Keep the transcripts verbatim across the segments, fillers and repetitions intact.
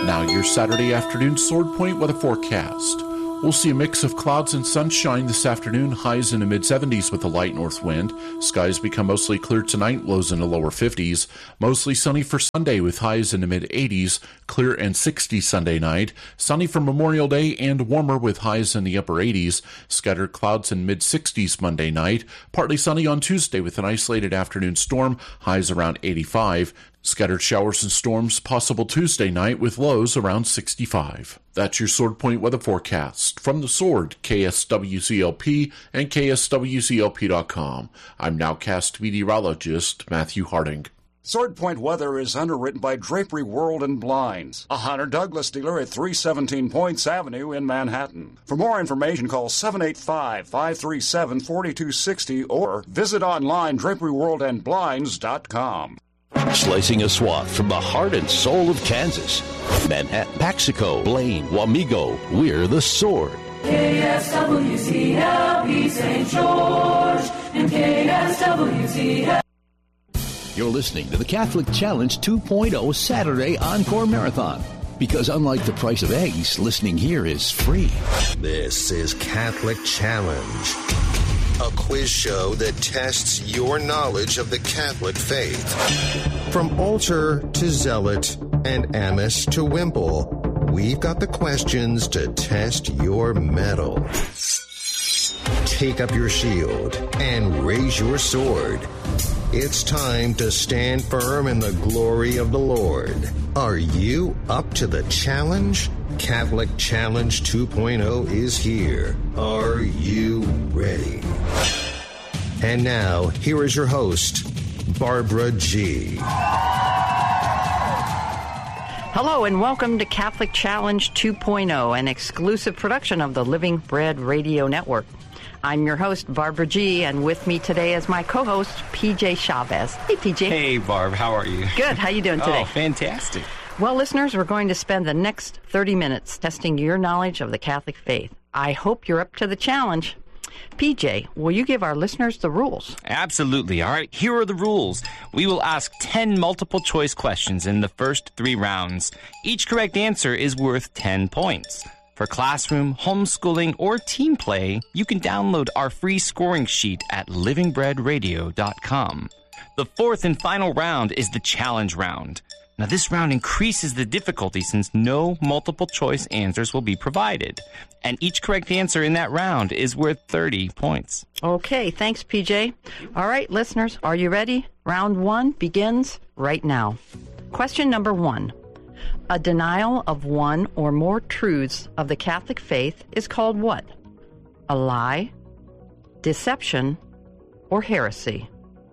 Now your Saturday afternoon Sword Point weather forecast. We'll see a mix of clouds and sunshine this afternoon, highs in the mid seventies with a light north wind. Skies become mostly clear tonight, lows in the lower fifties. Mostly sunny for Sunday with highs in the mid eighties, clear and sixty Sunday night. Sunny for Memorial Day and warmer with highs in the upper eighties. Scattered clouds in mid sixties Monday night. Partly sunny on Tuesday with an isolated afternoon storm, highs around eighty-five. Scattered showers and storms possible Tuesday night with lows around sixty-five. That's your Sword Point weather forecast. From the Sword, K S W C L P and K S W C L P dot com. I'm nowcast meteorologist Matthew Harding. Sword Point weather is underwritten by Drapery World and Blinds, a Hunter Douglas dealer at three seventeen Points Avenue in Manhattan. For more information, call seven eight five, five three seven, four two six zero or visit online drapery world and blinds dot com. Slicing a swath from the heart and soul of Kansas. Manhattan, Paxico, Blaine, Wamego, we're the Sword. K S W C L P Saint George and K S W C L. You're listening to the Catholic Challenge two point oh Saturday Encore Marathon. Because unlike the price of eggs, listening here is free. This is Catholic Challenge, a quiz show that tests your knowledge of the Catholic faith. From altar to zealot and amice to wimple, we've got the questions to test your mettle. Take up your shield and raise your sword. It's time to stand firm in the glory of the Lord. Are you up to the challenge? Catholic Challenge two point oh is here. Are you ready? And now, here is your host, Barbara G. Hello and welcome to Catholic Challenge two point oh, an exclusive production of the Living Bread Radio Network. I'm your host, Barbara G., and with me today is my co-host, P J Chavez. Hey, P J. Hey, Barb. How are you? Good. How you doing today? Oh, fantastic. Well, listeners, we're going to spend the next thirty minutes testing your knowledge of the Catholic faith. I hope you're up to the challenge. P J, will you give our listeners the rules? Absolutely. All right, here are the rules. We will ask ten multiple-choice questions in the first three rounds. Each correct answer is worth ten points. For classroom, homeschooling, or team play, you can download our free scoring sheet at living bread radio dot com. The fourth and final round is the challenge round. Now, this round increases the difficulty since no multiple-choice answers will be provided. And each correct answer in that round is worth thirty points. Okay, thanks, P J. All right, listeners, are you ready? Round one begins right now. Question number one. A denial of one or more truths of the Catholic faith is called what? A lie, deception, or heresy?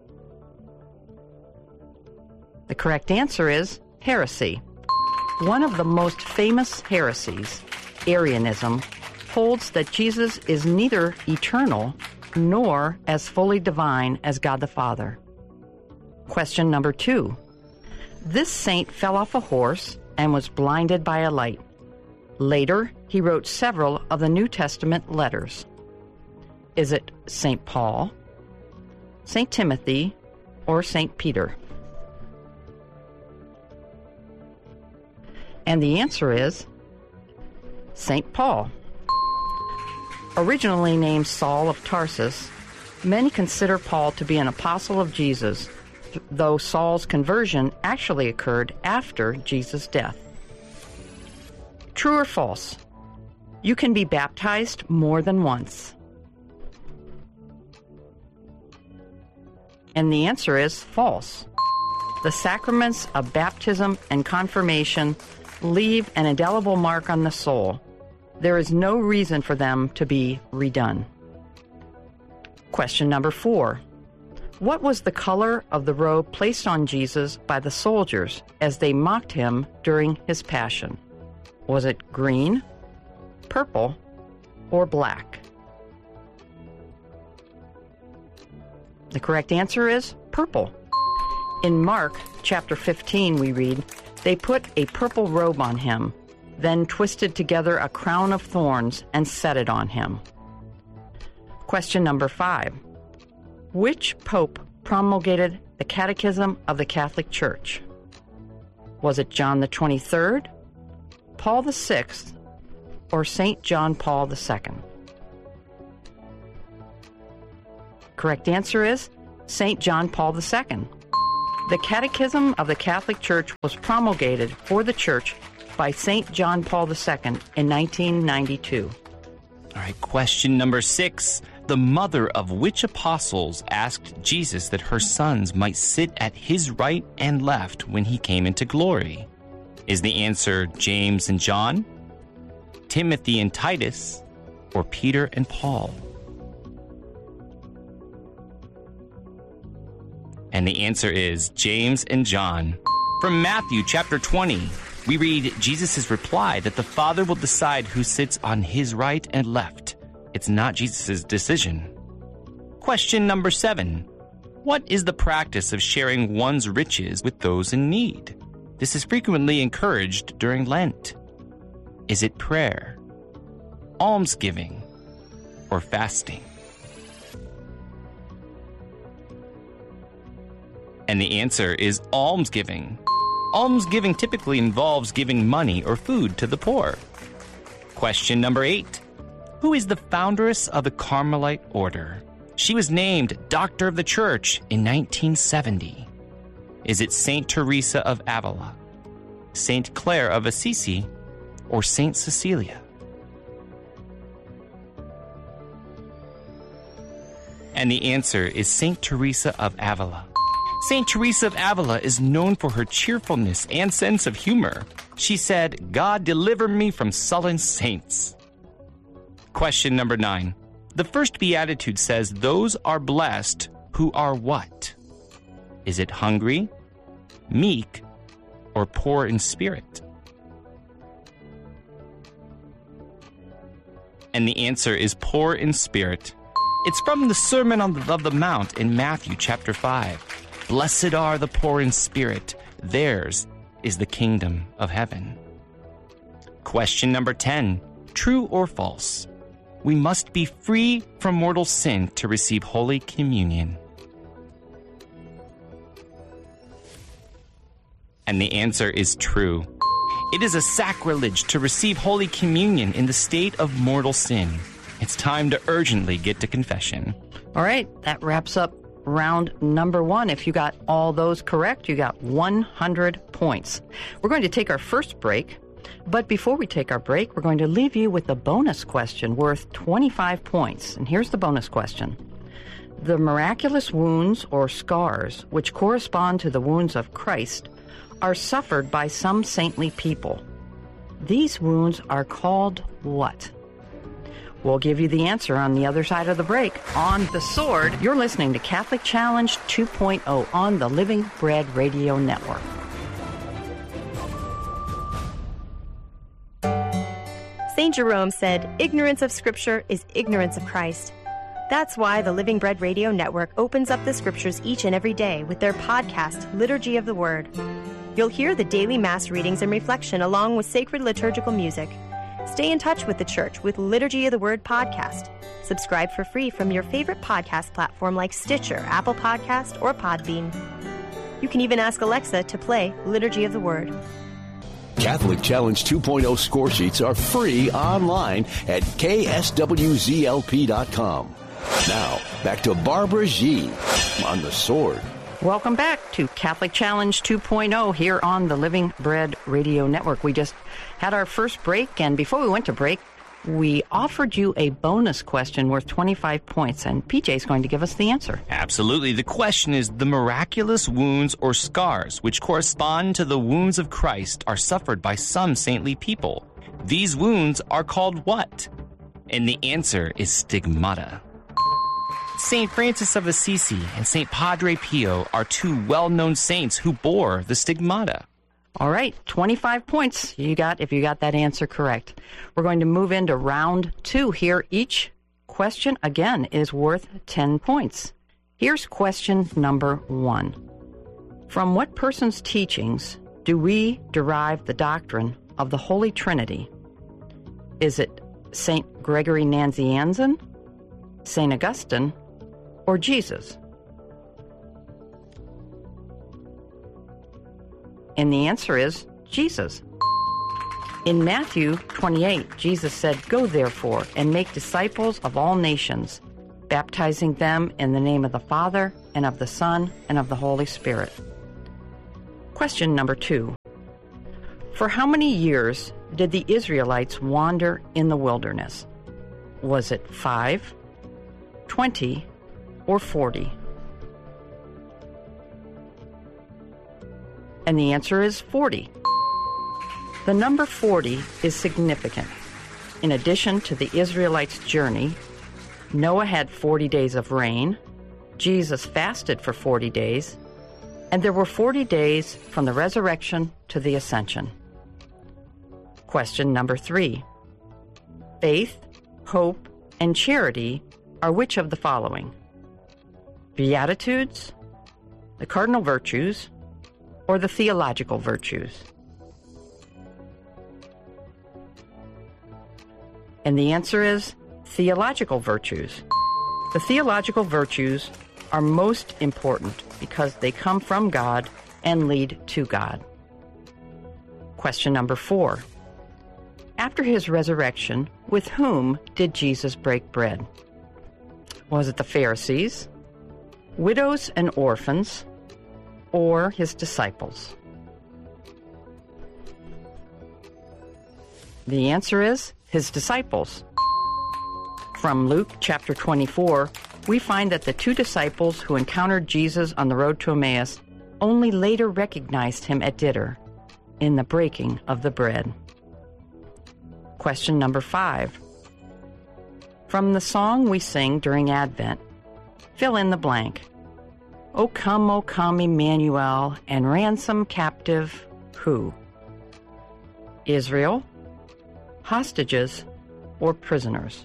The correct answer is heresy. One of the most famous heresies, Arianism, holds that Jesus is neither eternal nor as fully divine as God the Father. Question number two. This saint fell off a horse and was blinded by a light. Later, he wrote several of the New Testament letters. Is it Saint Paul, Saint Timothy, or Saint Peter? And the answer is Saint Paul. Originally named Saul of Tarsus, many consider Paul to be an apostle of Jesus, though Saul's conversion actually occurred after Jesus' death. True or false? You can be baptized more than once. And the answer is false. The sacraments of baptism and confirmation leave an indelible mark on the soul. There is no reason for them to be redone. Question number four. What was the color of the robe placed on Jesus by the soldiers as they mocked him during his passion? Was it green, purple, or black? The correct answer is purple. In Mark chapter fifteen, we read, "They put a purple robe on him, then twisted together a crown of thorns and set it on him." Question number five. Which pope promulgated the Catechism of the Catholic Church? Was it John the twenty-third, Paul the Sixth or Saint John Paul the Second? Correct answer is Saint John Paul the Second. The Catechism of the Catholic Church was promulgated for the Church by Saint John Paul the Second in nineteen ninety-two. All right, question number six. The mother of which apostles asked Jesus that her sons might sit at his right and left when he came into glory? Is the answer James and John, Timothy and Titus, or Peter and Paul? And the answer is James and John. From Matthew chapter twenty, we read Jesus' reply that the Father will decide who sits on his right and left. It's not Jesus' decision. Question number seven. What is the practice of sharing one's riches with those in need? This is frequently encouraged during Lent. Is it prayer, almsgiving, or fasting? And the answer is almsgiving. Almsgiving typically involves giving money or food to the poor. Question number eight. Who is the foundress of the Carmelite order? She was named Doctor of the Church in nineteen seventy. Is it Saint Teresa of Avila, Saint Clare of Assisi, or Saint Cecilia? And the answer is Saint Teresa of Avila. Saint Teresa of Avila is known for her cheerfulness and sense of humor. She said, "God deliver me from sullen saints." Question number nine. The first beatitude says, those are blessed who are what? Is it hungry, meek, or poor in spirit? And the answer is poor in spirit. It's from the Sermon on the, of the Mount in Matthew chapter five. Blessed are the poor in spirit. Theirs is the kingdom of heaven. Question number ten. True or false? We must be free from mortal sin to receive Holy Communion. And the answer is true. It is a sacrilege to receive Holy Communion in the state of mortal sin. It's time to urgently get to confession. All right, that wraps up round number one. If you got all those correct, you got one hundred points. We're going to take our first break. But before we take our break, we're going to leave you with a bonus question worth twenty-five points. And here's the bonus question. The miraculous wounds or scars, which correspond to the wounds of Christ, are suffered by some saintly people. These wounds are called what? We'll give you the answer on the other side of the break. On The Sword, you're listening to Catholic Challenge two point oh on the Living Bread Radio Network. Saint Jerome said, ignorance of Scripture is ignorance of Christ. That's why the Living Bread Radio Network opens up the Scriptures each and every day with their podcast, Liturgy of the Word. You'll hear the daily Mass readings and reflection along with sacred liturgical music. Stay in touch with the Church with Liturgy of the Word podcast. Subscribe for free from your favorite podcast platform like Stitcher, Apple Podcast, or Podbean. You can even ask Alexa to play Liturgy of the Word. Catholic Challenge two point oh score sheets are free online at K S W Z L P dot com. Now, back to Barbara G. on The Sword. Welcome back to Catholic Challenge two point oh here on the Living Bread Radio Network. We just had our first break, and before we went to break, we offered you a bonus question worth twenty-five points, and P J is going to give us the answer. Absolutely. The question is, the miraculous wounds or scars, which correspond to the wounds of Christ, are suffered by some saintly people. These wounds are called what? And the answer is stigmata. Saint Francis of Assisi and Saint Padre Pio are two well-known saints who bore the stigmata. All right, twenty-five points you got if you got that answer correct. We're going to move into round two here. Each question, again, is worth ten points. Here's question number one. From what person's teachings do we derive the doctrine of the Holy Trinity? Is it Saint Gregory Nazianzen, Saint Augustine, or Jesus? And the answer is Jesus. In Matthew twenty-eight, Jesus said, "Go therefore and make disciples of all nations, baptizing them in the name of the Father and of the Son and of the Holy Spirit." Question number two. For how many years did the Israelites wander in the wilderness? Was it five, twenty, or forty? And the answer is forty. The number forty is significant. In addition to the Israelites' journey, Noah had forty days of rain, Jesus fasted for forty days, and there were forty days from the resurrection to the ascension. Question number three. Faith, hope, and charity are which of the following? Beatitudes, the cardinal virtues, or the theological virtues? And the answer is theological virtues. The theological virtues are most important because they come from God and lead to God. Question number four. After his resurrection, with whom did Jesus break bread? Was it the Pharisees, widows and orphans, or his disciples? The answer is his disciples. From Luke chapter twenty-four, we find that the two disciples who encountered Jesus on the road to Emmaus only later recognized him at dinner in the breaking of the bread. Question number five. From the song we sing during Advent, fill in the blank. O come, O come, Emmanuel, and ransom captive who? Israel, hostages, or prisoners?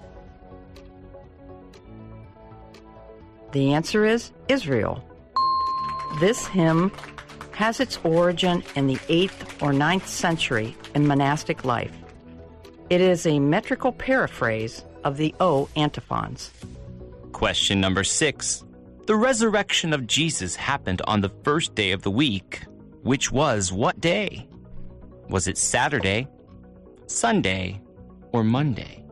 The answer is Israel. This hymn has its origin in the eighth or ninth century in monastic life. It is a metrical paraphrase of the O antiphons. Question number six. The resurrection of Jesus happened on the first day of the week, which was what day? Was it Saturday, Sunday, or Monday?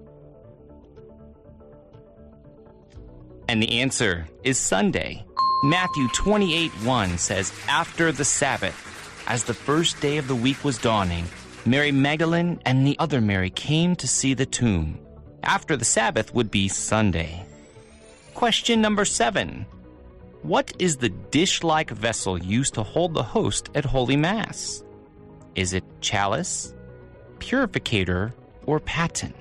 And the answer is Sunday. Matthew twenty-eight one says, after the Sabbath, as the first day of the week was dawning, Mary Magdalene and the other Mary came to see the tomb. After the Sabbath would be Sunday. Question number seven. What is the dish-like vessel used to hold the host at Holy Mass? Is it chalice, purificator, or paten?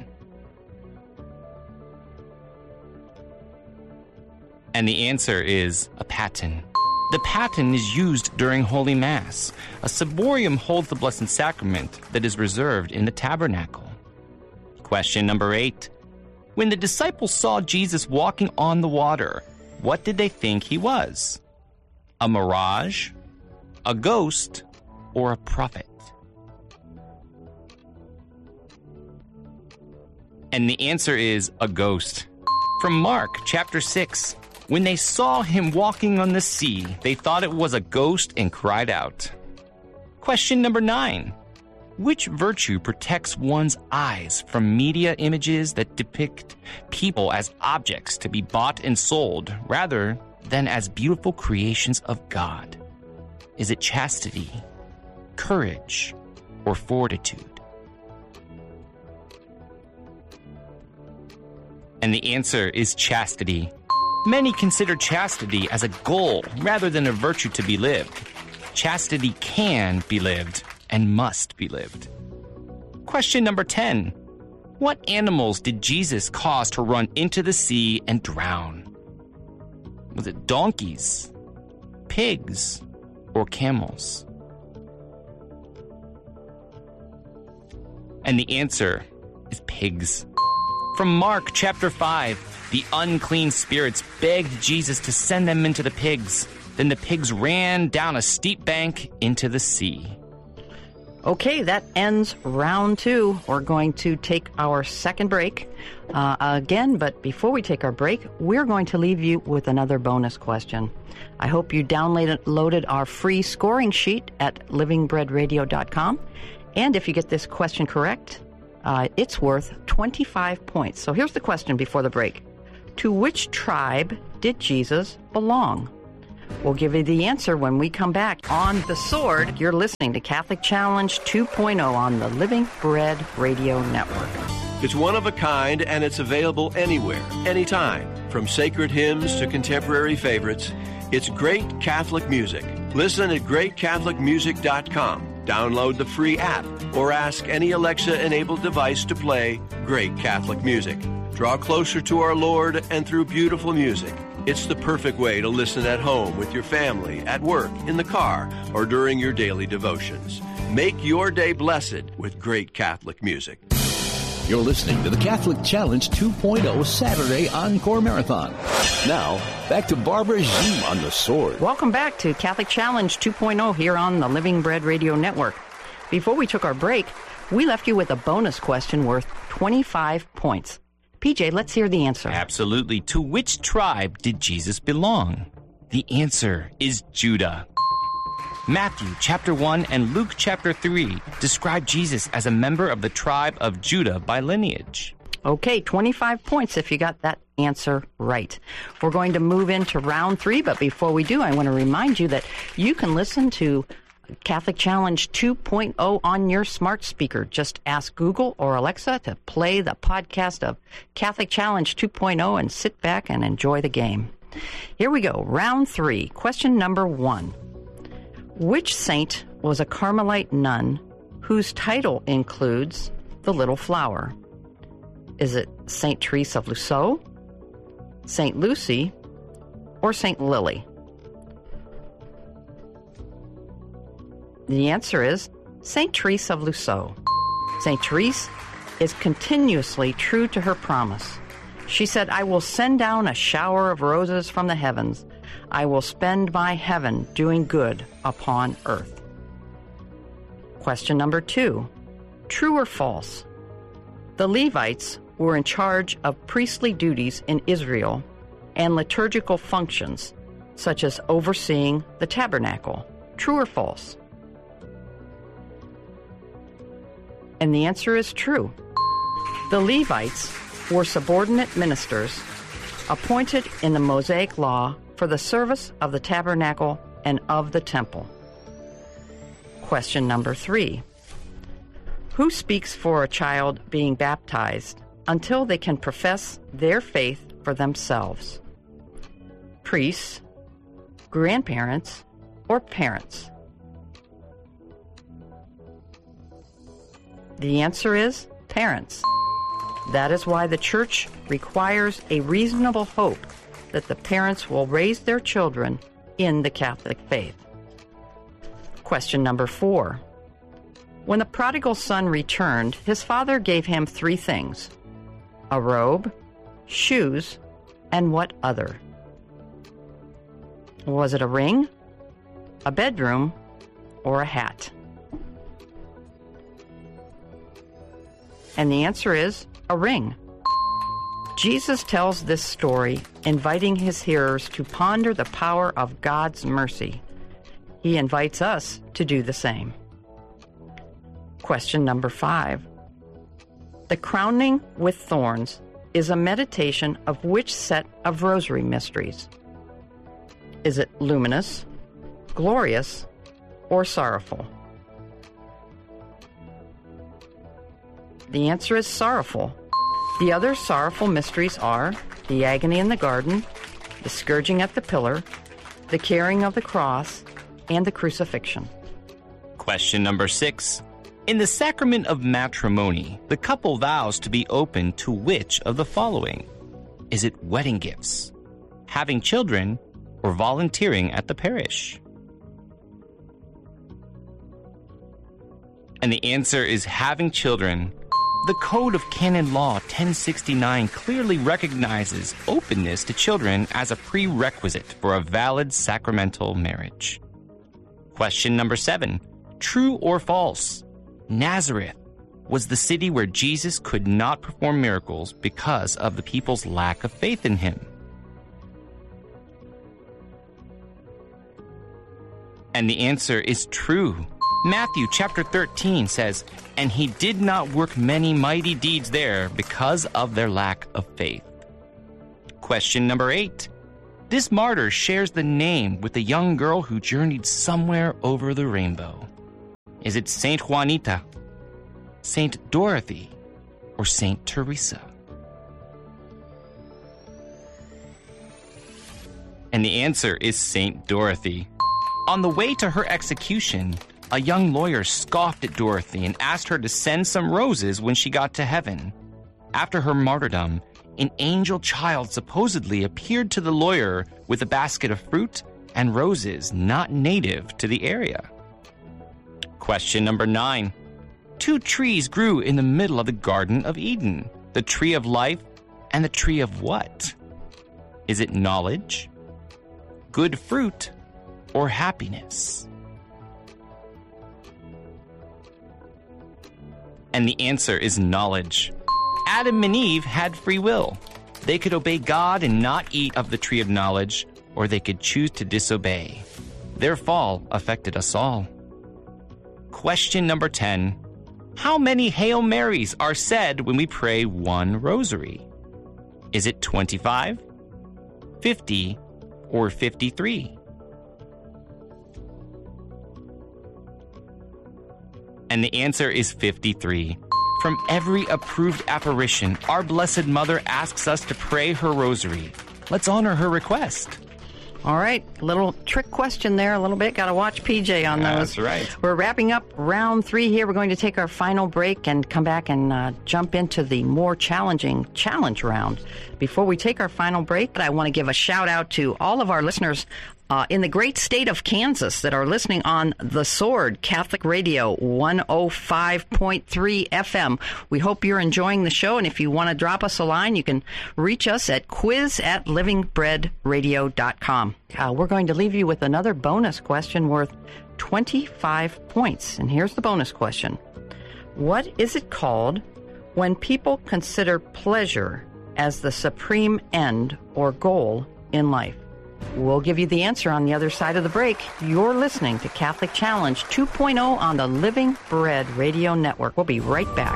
And the answer is a paten. The paten is used during Holy Mass. A ciborium holds the Blessed Sacrament that is reserved in the tabernacle. Question number eight. When the disciples saw Jesus walking on the water, what did they think he was? A mirage, a ghost, or a prophet? And the answer is a ghost. From Mark chapter six. When they saw him walking on the sea, they thought it was a ghost and cried out. Question number nine. Which virtue protects one's eyes from media images that depict people as objects to be bought and sold rather than as beautiful creations of God? Is it chastity, courage, or fortitude? And the answer is chastity. Many consider chastity as a goal rather than a virtue to be lived. Chastity can be lived and must be lived. Question number ten. What animals did Jesus cause to run into the sea and drown? Was it donkeys, pigs, or camels? And the answer is pigs. From Mark chapter five, the unclean spirits begged Jesus to send them into the pigs. Then the pigs ran down a steep bank into the sea. Okay, that ends round two. We're going to take our second break uh, again, but before we take our break, we're going to leave you with another bonus question. I hope you downloaded our free scoring sheet at living bread radio dot com. And if you get this question correct, uh, it's worth twenty-five points. So here's the question before the break. To which tribe did Jesus belong? We'll give you the answer when we come back on The Sword. You're listening to Catholic Challenge two point oh on the Living Bread Radio Network. It's one of a kind, and it's available anywhere, anytime. From sacred hymns to contemporary favorites, it's great Catholic music. Listen at great catholic music dot com. Download the free app or ask any Alexa-enabled device to play Great Catholic Music. Draw closer to our Lord and through beautiful music. It's the perfect way to listen at home with your family, at work, in the car, or during your daily devotions. Make your day blessed with great Catholic music. You're listening to the Catholic Challenge two point oh Saturday Encore Marathon. Now, back to Barbara G. on The Sword. Welcome back to Catholic Challenge two point oh here on the Living Bread Radio Network. Before we took our break, we left you with a bonus question worth twenty-five points. P J, let's hear the answer. Absolutely. To which tribe did Jesus belong? The answer is Judah. Matthew chapter one and Luke chapter three describe Jesus as a member of the tribe of Judah by lineage. Okay, twenty-five points if you got that answer right. We're going to move into round three, but before we do, I want to remind you that you can listen to Catholic Challenge two point oh on your smart speaker. Just ask Google or Alexa to play the podcast of Catholic Challenge two point oh and sit back and enjoy the game. Here we go. Round three. Question number one. Which saint was a Carmelite nun whose title includes the little flower? Is it Saint Therese of Lisieux, Saint Lucy, or Saint Lily? The answer is Saint Therese of Lisieux. Saint Therese is continuously true to her promise. She said, I will send down a shower of roses from the heavens. I will spend my heaven doing good upon earth. Question number two. True or false? The Levites were in charge of priestly duties in Israel and liturgical functions, such as overseeing the tabernacle. True or false? And the answer is true. The Levites were subordinate ministers appointed in the Mosaic Law for the service of the tabernacle and of the temple. Question number three. Who speaks for a child being baptized until they can profess their faith for themselves? Priests, grandparents, or parents? The answer is parents. That is why the Church requires a reasonable hope that the parents will raise their children in the Catholic faith. Question number four. When the prodigal son returned, his father gave him three things: a robe, shoes, and what other? Was it a ring, a bedroom, or a hat? And the answer is a ring. Jesus tells this story, inviting his hearers to ponder the power of God's mercy. He invites us to do the same. Question number five. The crowning with thorns is a meditation of which set of rosary mysteries? Is it luminous, glorious, or sorrowful? The answer is sorrowful. The other sorrowful mysteries are the agony in the garden, the scourging at the pillar, the carrying of the cross, and the crucifixion. Question number six. In the sacrament of matrimony, the couple vows to be open to which of the following? Is it wedding gifts, having children, or volunteering at the parish? And the answer is having children. The Code of Canon Law ten sixty-nine clearly recognizes openness to children as a prerequisite for a valid sacramental marriage. Question number seven. True or false? Nazareth was the city where Jesus could not perform miracles because of the people's lack of faith in him. And the answer is true. Matthew chapter thirteen says, "And he did not work many mighty deeds there because of their lack of faith." Question number eight. This martyr shares the name with a young girl who journeyed somewhere over the rainbow. Is it Saint Juanita, Saint Dorothy, or Saint Teresa? And the answer is Saint Dorothy. On the way to her execution, a young lawyer scoffed at Dorothy and asked her to send some roses when she got to heaven. After her martyrdom, an angel child supposedly appeared to the lawyer with a basket of fruit and roses not native to the area. Question number nine. Two trees grew in the middle of the Garden of Eden, the tree of life and the tree of what? Is it knowledge, good fruit, or happiness? And the answer is knowledge. Adam and Eve had free will. They could obey God and not eat of the tree of knowledge, or they could choose to disobey. Their fall affected us all. Question number ten. How many Hail Marys are said when we pray one rosary? Is it twenty-five, fifty, or fifty-three? And the answer is fifty-three. From every approved apparition, our Blessed Mother asks us to pray her rosary. Let's honor her request. All right, little trick question there a little bit. Got to watch P J on those. That's right. We're wrapping up round three here. We're going to take our final break and come back and uh, jump into the more challenging challenge round. Before we take our final break, I want to give a shout out to all of our listeners Uh, in the great state of Kansas that are listening on The Sword, Catholic Radio, one oh five point three F M. We hope you're enjoying the show, and if you want to drop us a line, you can reach us at quiz at living bread radio dot com. Uh, we're going to leave you with another bonus question worth twenty-five points, and here's the bonus question. What is it called when people consider pleasure as the supreme end or goal in life? We'll give you the answer on the other side of the break. You're listening to Catholic Challenge two point oh on the Living Bread Radio Network. We'll be right back.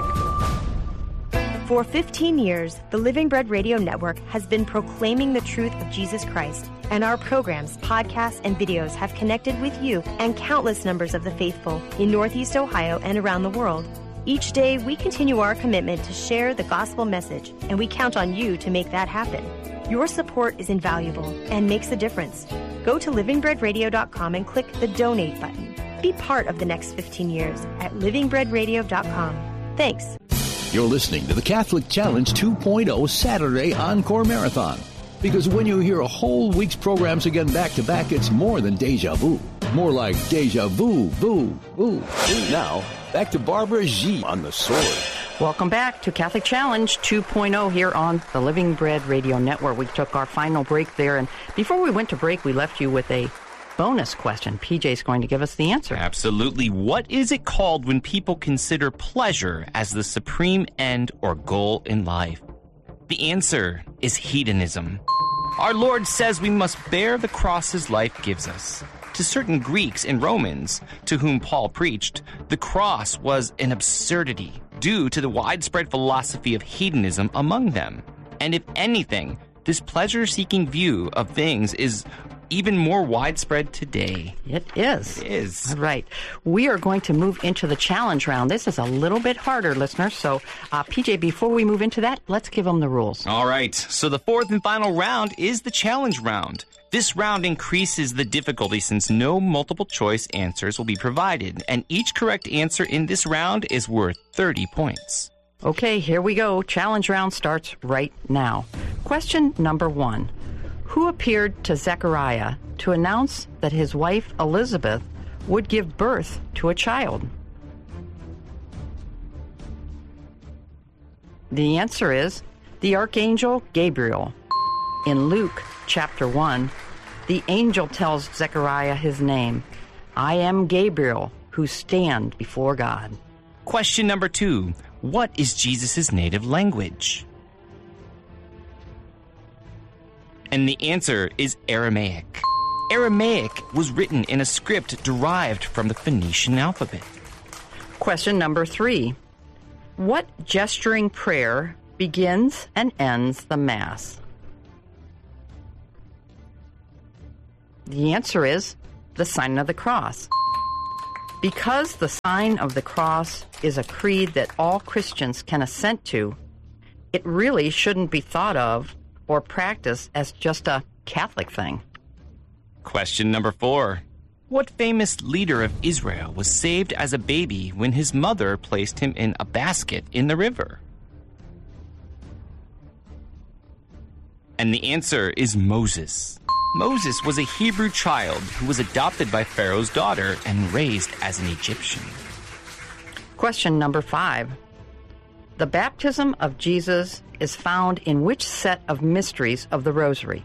For fifteen years, the Living Bread Radio Network has been proclaiming the truth of Jesus Christ, and our programs, podcasts, and videos have connected with you and countless numbers of the faithful in Northeast Ohio and around the world. Each day, we continue our commitment to share the gospel message, and we count on you to make that happen. Your support is invaluable and makes a difference. Go to living bread radio dot com and click the donate button. Be part of the next fifteen years at living bread radio dot com. Thanks. You're listening to the Catholic Challenge two point oh Saturday Encore Marathon. Because when you hear a whole week's programs again back to back, it's more than deja vu. More like deja vu, vu, vu. Now, back to Barbara G. on The Sword. Welcome back to Catholic Challenge two point oh here on the Living Bread Radio Network. We took our final break there, and before we went to break, we left you with a bonus question. P J's going to give us the answer. Absolutely. What is it called when people consider pleasure as the supreme end or goal in life? The answer is hedonism. Our Lord says we must bear the crosses life gives us. To certain Greeks and Romans, to whom Paul preached, the cross was an absurdity due to the widespread philosophy of hedonism among them. And if anything, this pleasure-seeking view of things is even more widespread today. It is. It is. All right. We are going to move into the challenge round. This is a little bit harder, listeners. So, uh, P J, before we move into that, let's give them the rules. All right. So the fourth and final round is the challenge round. This round increases the difficulty since no multiple choice answers will be provided, and each correct answer in this round is worth thirty points. Okay, here we go. Challenge round starts right now. Question number one. Who appeared to Zechariah to announce that his wife Elizabeth would give birth to a child? The answer is the Archangel Gabriel. In Luke chapter one, the angel tells Zechariah his name. I am Gabriel, who stand before God. Question number two. What is Jesus' native language? And the answer is Aramaic. Aramaic was written in a script derived from the Phoenician alphabet? Question number three. What gesturing prayer begins and ends the Mass? The answer is the sign of the cross. Because the sign of the cross is a creed that all Christians can assent to, it really shouldn't be thought of or practiced as just a Catholic thing. Question number four. What famous leader of Israel was saved as a baby when his mother placed him in a basket in the river? And the answer is Moses. Moses was a Hebrew child who was adopted by Pharaoh's daughter and raised as an Egyptian. Question number five. The baptism of Jesus is found in which set of mysteries of the Rosary?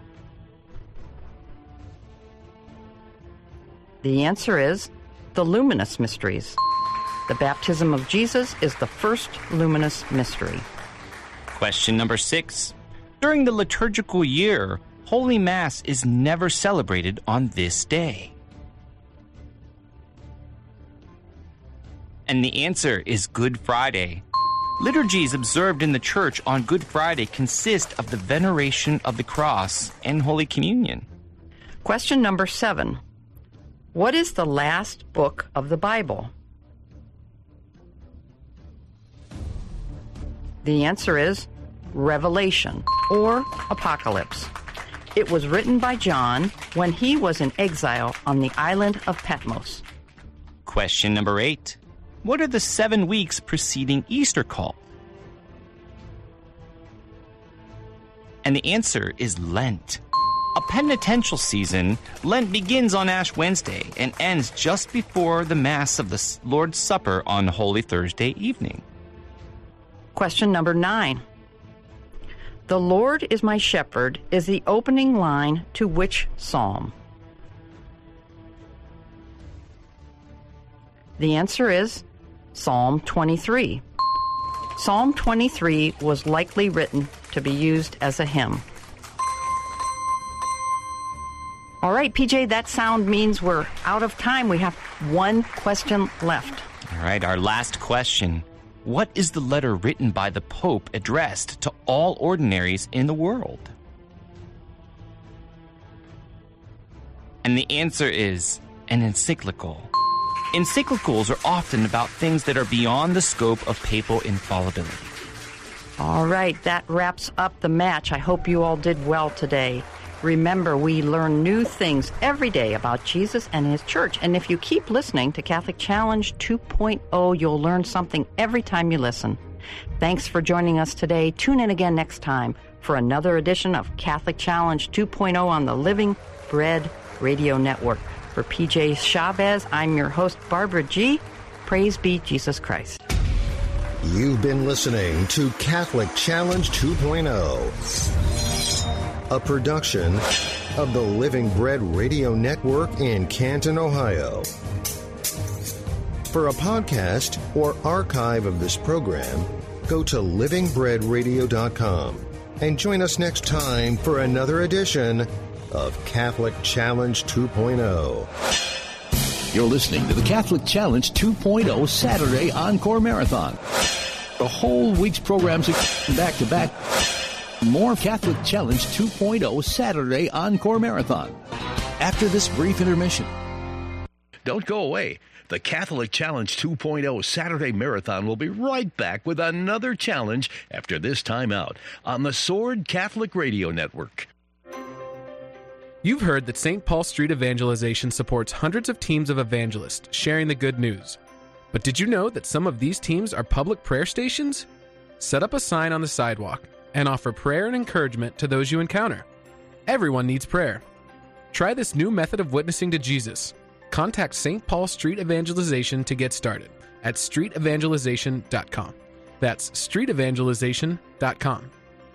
The answer is the luminous mysteries. The baptism of Jesus is the first luminous mystery. Question number six. During the liturgical year, Holy Mass is never celebrated on this day. And the answer is Good Friday. Liturgies observed in the Church on Good Friday consist of the veneration of the cross and Holy Communion. Question number seven. What is the last book of the Bible? The answer is Revelation or Apocalypse. It was written by John when he was in exile on the island of Patmos. Question number eight. What are the seven weeks preceding Easter called? And the answer is Lent. A penitential season, Lent begins on Ash Wednesday and ends just before the Mass of the Lord's Supper on Holy Thursday evening. Question number nine. The Lord is my shepherd is the opening line to which psalm? The answer is Psalm twenty-three. Psalm twenty-three was likely written to be used as a hymn. All right, P J, that sound means we're out of time. We have one question left. All right, our last question. What is the letter written by the Pope addressed to all ordinaries in the world? And the answer is an encyclical. Encyclicals are often about things that are beyond the scope of papal infallibility. All right, that wraps up the match. I hope you all did well today. Remember, we learn new things every day about Jesus and his church. And if you keep listening to Catholic Challenge two point oh, you'll learn something every time you listen. Thanks for joining us today. Tune in again next time for another edition of Catholic Challenge two point oh on the Living Bread Radio Network. For P J Chavez, I'm your host, Barbara G. Praise be Jesus Christ. You've been listening to Catholic Challenge two point oh. A production of the Living Bread Radio Network in Canton, Ohio. For a podcast or archive of this program, go to living bread radio dot com and join us next time for another edition of Catholic Challenge two point oh. You're listening to the Catholic Challenge two point oh Saturday Encore Marathon. The whole week's programs are back to back. More Catholic Challenge two point oh Saturday Encore Marathon after this brief intermission. Don't go away. The Catholic Challenge two point oh Saturday Marathon will be right back with another challenge after this time out on the Sword Catholic Radio Network. You've heard that Saint Paul Street Evangelization supports hundreds of teams of evangelists sharing the good news. But did you know that some of these teams are public prayer stations? Set up a sign on the sidewalk and offer prayer and encouragement to those you encounter. Everyone needs prayer. Try this new method of witnessing to Jesus. Contact Saint Paul Street Evangelization to get started at street evangelization dot com. That's street evangelization dot com.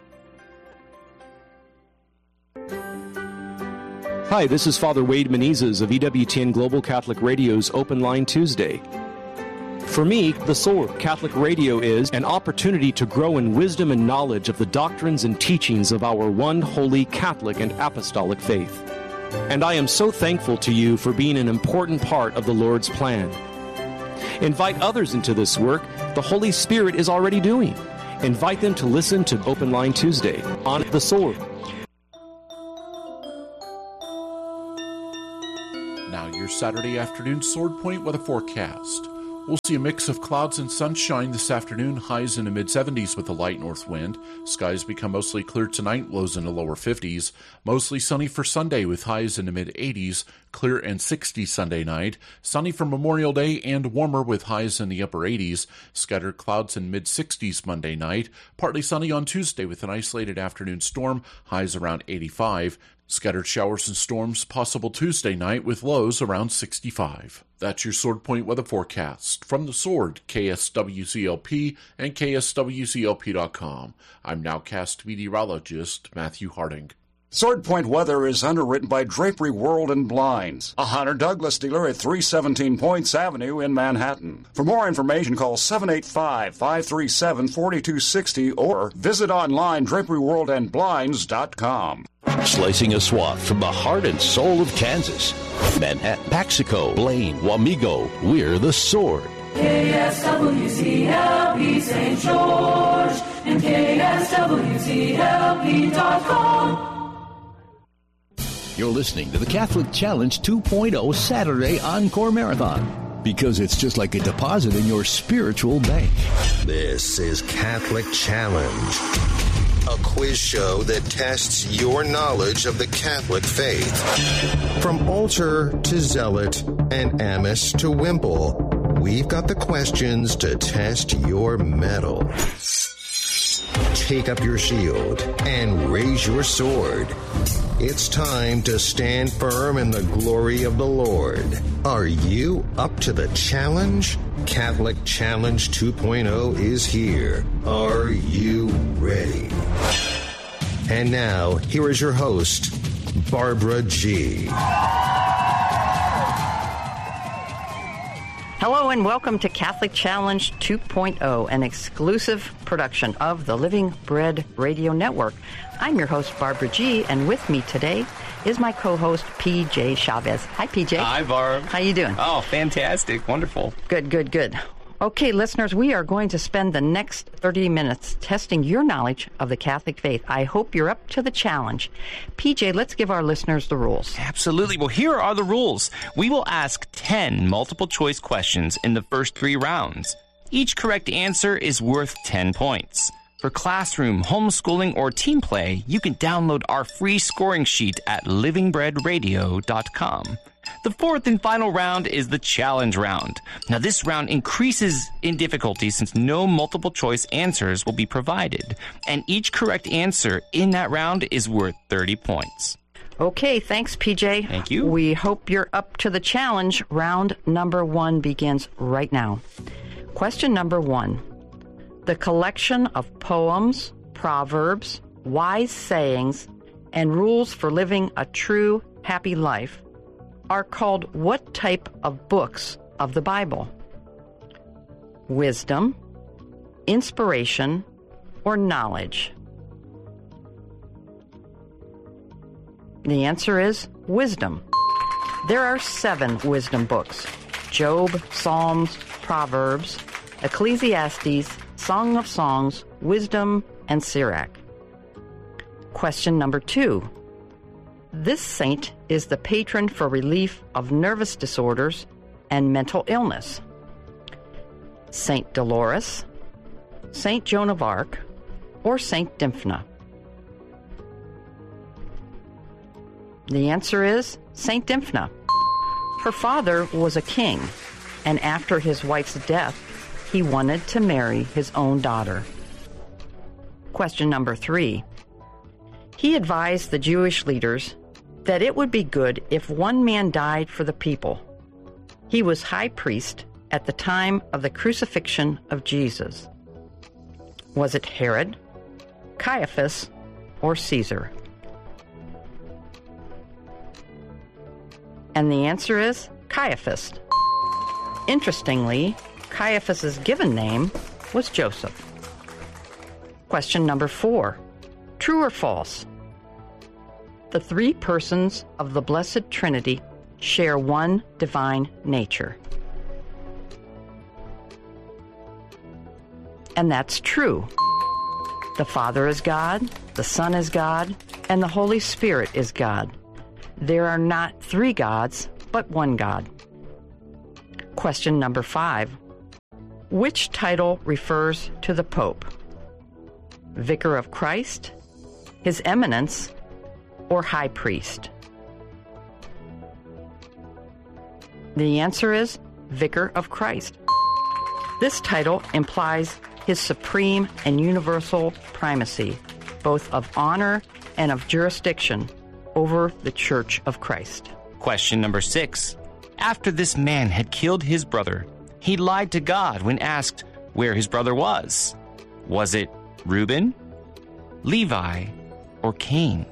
Hi, this is Father Wade Menezes of E W T N Global Catholic Radio's Open Line Tuesday. For me, the Sword Catholic Radio is an opportunity to grow in wisdom and knowledge of the doctrines and teachings of our one holy Catholic and apostolic faith. And I am so thankful to you for being an important part of the Lord's plan. Invite others into this work the Holy Spirit is already doing. Invite them to listen to Open Line Tuesday on The Sword. Now your Saturday afternoon Sword Point weather forecast. We'll see a mix of clouds and sunshine this afternoon, highs in the mid seventies with a light north wind. Skies become mostly clear tonight, lows in the lower fifties. Mostly sunny for Sunday with highs in the mid eighties, clear and sixty Sunday night. Sunny for Memorial Day and warmer with highs in the upper eighties. Scattered clouds in mid sixties Monday night. Partly sunny on Tuesday with an isolated afternoon storm, highs around eighty-five. Scattered showers and storms possible Tuesday night with lows around sixty-five. That's your Sword Point weather forecast. From The Sword, K S W C L P and K S W C L P dot com. I'm nowcast meteorologist Matthew Harding. Sword Point weather is underwritten by Drapery World and Blinds, a Hunter Douglas dealer at three seventeen Points Avenue in Manhattan. For more information, call seven eight five, five three seven, four two six zero or visit online drapery world and blinds dot com. Slicing a swath from the heart and soul of Kansas. Manhattan, Paxico, Blaine, Wamego, we're The Sword. K S W C L P Saint George and K S W C L P dot com. You're listening to the Catholic Challenge two point oh Saturday Encore Marathon, because it's just like a deposit in your spiritual bank. This is Catholic Challenge, a quiz show that tests your knowledge of the Catholic faith. From altar to zealot and amice to wimple, we've got the questions to test your mettle. Take up your shield and raise your sword. It's time to stand firm in the glory of the Lord. Are you up to the challenge? Catholic Challenge two point oh is here. Are you ready? And now, here is your host, Barbara G. Hello and welcome to Catholic Challenge two point oh, an exclusive production of the Living Bread Radio Network. I'm your host, Barbara G., and with me today is my co-host, P J Chavez. Hi, P J. Hi, Barb. How you doing? Oh, fantastic. Wonderful. Good, good, good. Okay, listeners, we are going to spend the next thirty minutes testing your knowledge of the Catholic faith. I hope you're up to the challenge. P J, let's give our listeners the rules. Absolutely. Well, here are the rules. We will ask ten multiple-choice questions in the first three rounds. Each correct answer is worth ten points. For classroom, homeschooling, or team play, you can download our free scoring sheet at living bread radio dot com. The fourth and final round is the challenge round. Now, this round increases in difficulty since no multiple-choice answers will be provided, and each correct answer in that round is worth thirty points. Okay, thanks, P J. Thank you. We hope you're up to the challenge. Round number one begins right now. Question number one. The collection of poems, proverbs, wise sayings, and rules for living a true, happy life are called what type of books of the Bible? Wisdom, inspiration, or knowledge? The answer is wisdom. There are seven wisdom books: Job, Psalms, Proverbs, Ecclesiastes, Song of Songs, Wisdom, and Sirach. Question number two. This saint is the patron for relief of nervous disorders and mental illness. Saint Dolores, Saint Joan of Arc, or Saint Dymphna? The answer is Saint Dymphna. Her father was a king, and after his wife's death, he wanted to marry his own daughter. Question number three. He advised the Jewish leaders that it would be good if one man died for the people. He was high priest at the time of the crucifixion of Jesus. Was it Herod, Caiaphas, or Caesar? And the answer is Caiaphas. Interestingly, Caiaphas's given name was Joseph. Question number four. True or false? The three persons of the Blessed Trinity share one divine nature. And that's true. The Father is God, the Son is God, and the Holy Spirit is God. There are not three gods, but one God. Question number five. Which title refers to the Pope? Vicar of Christ, His Eminence, or High Priest? The answer is Vicar of Christ. This title implies His supreme and universal primacy, both of honor and of jurisdiction over the Church of Christ. Question number six. After this man had killed his brother, he lied to God when asked where his brother was. Was it Reuben, Levi, or Cain?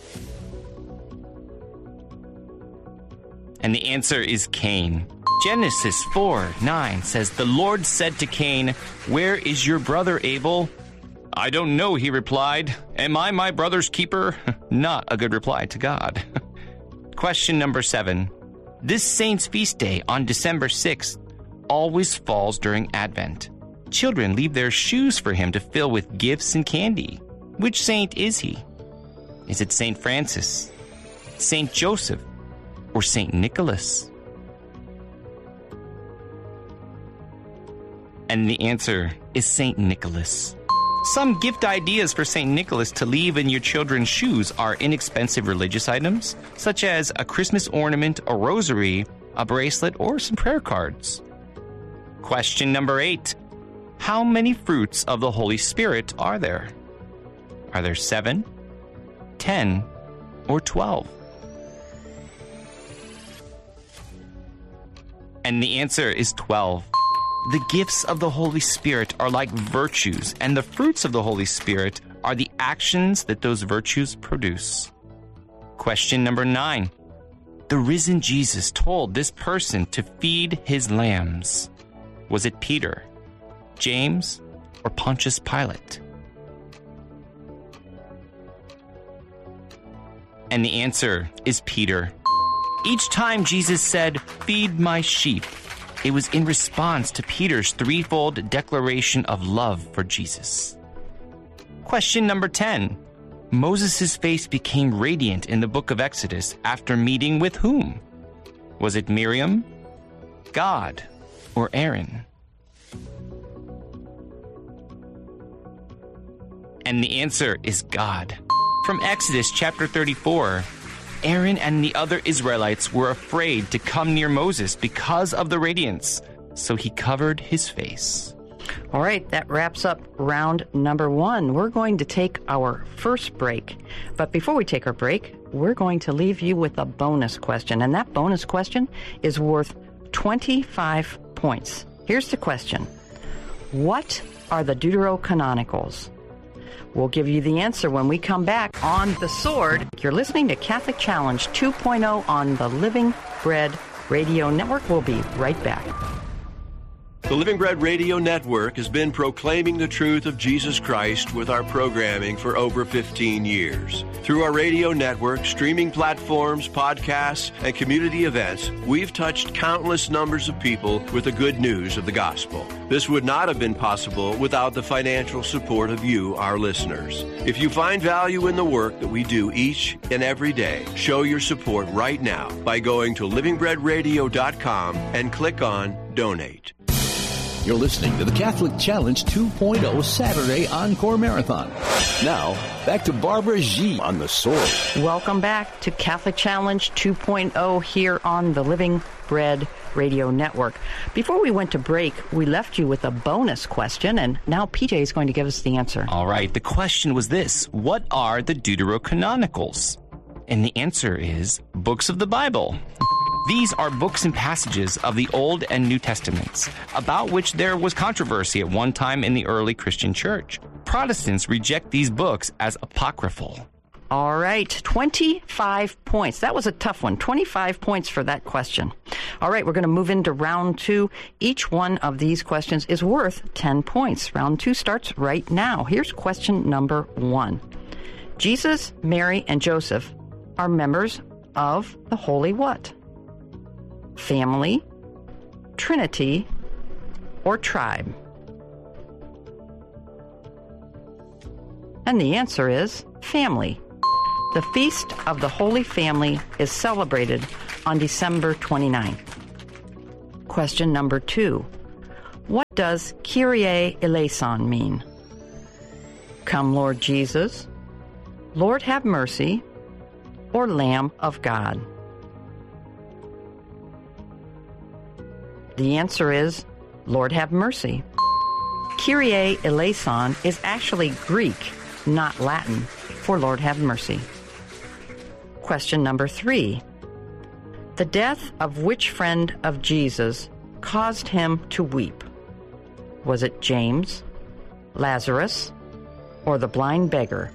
And the answer is Cain. Genesis four nine says, "The Lord said to Cain, 'Where is your brother Abel?' 'I don't know,' he replied. 'Am I my brother's keeper?'" Not a good reply to God. Question number seven. This saint's feast day on December sixth always falls during Advent. Children leave their shoes for him to fill with gifts and candy. Which saint is he? Is it Saint Francis, Saint Joseph, or Saint Nicholas? And the answer is Saint Nicholas. Some gift ideas for Saint Nicholas to leave in your children's shoes are inexpensive religious items, such as a Christmas ornament, a rosary, a bracelet, or some prayer cards. Question number eight. How many fruits of the Holy Spirit are there? Are there seven, ten, or twelve? And the answer is twelve. The gifts of the Holy Spirit are like virtues, and the fruits of the Holy Spirit are the actions that those virtues produce. Question number nine. The risen Jesus told this person to feed his lambs. Was it Peter, James, or Pontius Pilate? And the answer is Peter. Each time Jesus said, "Feed my sheep," it was in response to Peter's threefold declaration of love for Jesus. Question number ten. Moses' face became radiant in the book of Exodus after meeting with whom? Was it Miriam, God, or Aaron? And the answer is God. From Exodus chapter thirty-four, Aaron and the other Israelites were afraid to come near Moses because of the radiance, so he covered his face. All right, that wraps up round number one. We're going to take our first break. But before we take our break, we're going to leave you with a bonus question. And that bonus question is worth twenty-five points. Here's the question. What are the Deuterocanonicals? We'll give you the answer when we come back on The Sword. You're listening to Catholic Challenge two point oh on the Living Bread Radio Network. We'll be right back. The Living Bread Radio Network has been proclaiming the truth of Jesus Christ with our programming for over fifteen years. Through our radio network, streaming platforms, podcasts, and community events, we've touched countless numbers of people with the good news of the gospel. This would not have been possible without the financial support of you, our listeners. If you find value in the work that we do each and every day, show your support right now by going to living bread radio dot com and click on Donate. You're listening to the Catholic Challenge two point oh Saturday Encore Marathon. Now, back to Barbara G. on The Sword. Welcome back to Catholic Challenge two point oh here on the Living Bread Radio Network. Before we went to break, we left you with a bonus question, and now P J is going to give us the answer. All right, the question was this. What are the Deuterocanonicals? And the answer is books of the Bible. These are books and passages of the Old and New Testaments, about which there was controversy at one time in the early Christian church. Protestants reject these books as apocryphal. All right, twenty-five points. That was a tough one. twenty-five points for that question. All right, we're going to move into round two. Each one of these questions is worth ten points. Round two starts right now. Here's question number one. Jesus, Mary, and Joseph are members of the Holy what? Family, Trinity, or tribe? And the answer is family. The Feast of the Holy Family is celebrated on December twenty-ninth. Question number two. What does Kyrie eleison mean? Come, Lord Jesus, Lord have mercy, or Lamb of God? The answer is Lord have mercy. Kyrie eleison is actually Greek, not Latin, for Lord have mercy. Question number three. The death of which friend of Jesus caused him to weep? Was it James, Lazarus, or the blind beggar?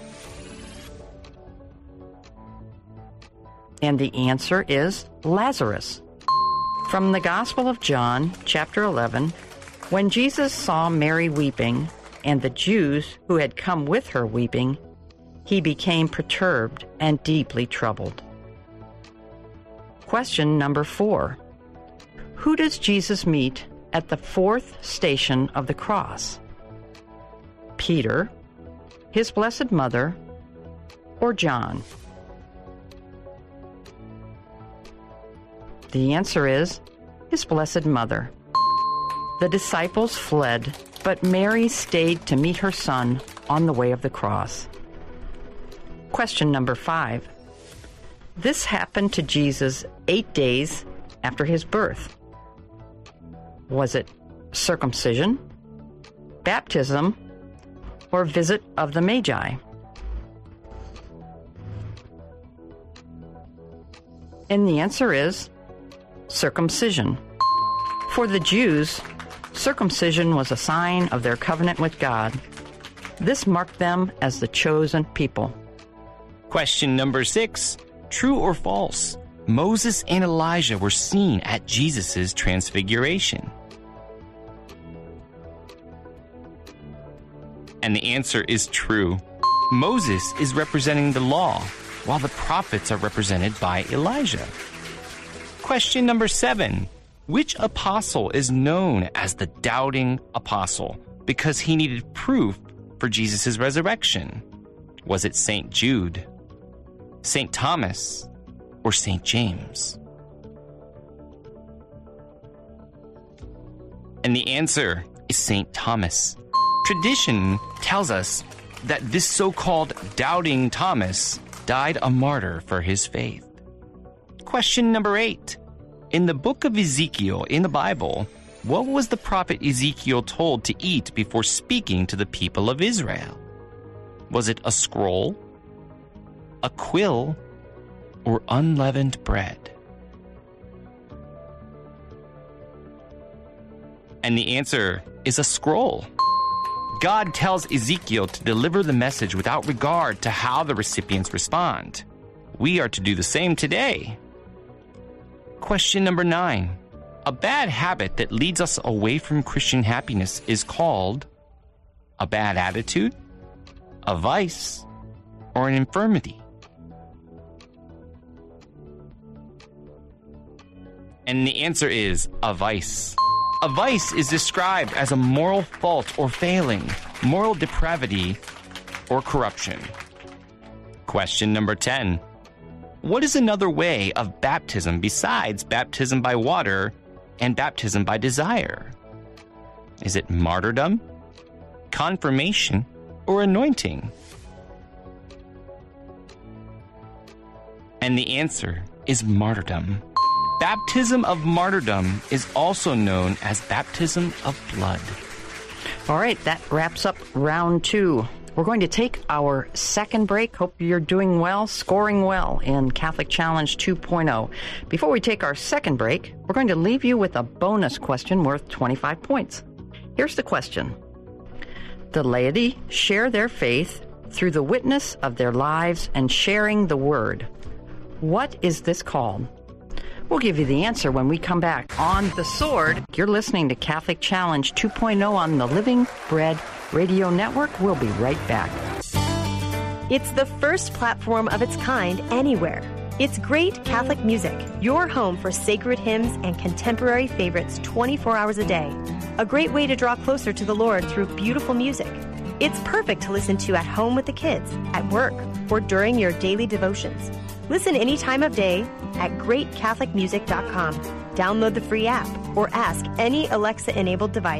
And the answer is Lazarus. From the Gospel of John, chapter eleven, when Jesus saw Mary weeping, and the Jews who had come with her weeping, he became perturbed and deeply troubled. Question number four. Who does Jesus meet at the fourth station of the cross? Peter, his blessed mother, or John? The answer is his blessed mother. The disciples fled, but Mary stayed to meet her son on the way of the cross. Question number five. This happened to Jesus eight days after his birth. Was it circumcision, baptism, or visit of the Magi? And the answer is circumcision. For the Jews, circumcision was a sign of their covenant with God. This marked them as the chosen people. Question number six. True or false? Moses and Elijah were seen at Jesus' transfiguration. And the answer is true. Moses is representing the law, while the prophets are represented by Elijah. Question number seven. Which apostle is known as the doubting apostle because he needed proof for Jesus' resurrection? Was it Saint Jude, Saint Thomas, or Saint James? And the answer is Saint Thomas. Tradition tells us that this so-called doubting Thomas died a martyr for his faith. Question number eight. In the book of Ezekiel in the Bible, what was the prophet Ezekiel told to eat before speaking to the people of Israel? Was it a scroll, a quill, or unleavened bread? And the answer is a scroll. God tells Ezekiel to deliver the message without regard to how the recipients respond. We are to do the same today. Question number nine. A bad habit that leads us away from Christian happiness is called a bad attitude, a vice, or an infirmity. And the answer is a vice. A vice is described as a moral fault or failing, moral depravity, or corruption. Question number ten. What is another way of baptism besides baptism by water and baptism by desire? Is it martyrdom, confirmation, or anointing? And the answer is martyrdom. Baptism of martyrdom is also known as baptism of blood. All right, that wraps up round two. We're going to take our second break. Hope you're doing well, scoring well in Catholic Challenge two point oh. Before we take our second break, we're going to leave you with a bonus question worth twenty-five points. Here's the question. The laity share their faith through the witness of their lives and sharing the word. What is this called? We'll give you the answer when we come back on The Sword. You're listening to Catholic Challenge two point oh on the Living Bread Radio Network. We'll be right back. It's the first platform of its kind anywhere. It's Great Catholic Music, your home for sacred hymns and contemporary favorites twenty-four hours a day. A great way to draw closer to the Lord through beautiful music. It's perfect to listen to at home with the kids, at work, or during your daily devotions. Listen any time of day at great catholic music dot com. Download the free app or ask any Alexa-enabled device